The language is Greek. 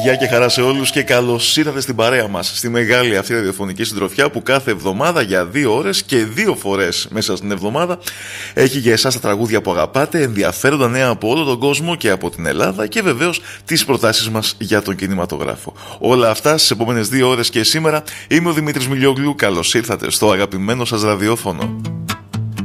Γεια και χαρά σε όλους και καλώς ήρθατε στην παρέα μας, στη μεγάλη αυτή ραδιοφωνική συντροφιά που κάθε εβδομάδα για 2 ώρες και 2 φορές μέσα στην εβδομάδα έχει για εσάς τα τραγούδια που αγαπάτε, ενδιαφέροντα νέα από όλο τον κόσμο και από την Ελλάδα και βεβαίως τις προτάσεις μας για τον κινηματογράφο. Όλα αυτά στις επόμενες 2 ώρες και σήμερα είμαι ο Δημήτρης Μιλιόγλου. Καλώς ήρθατε στο αγαπημένο σας ραδιόφωνο.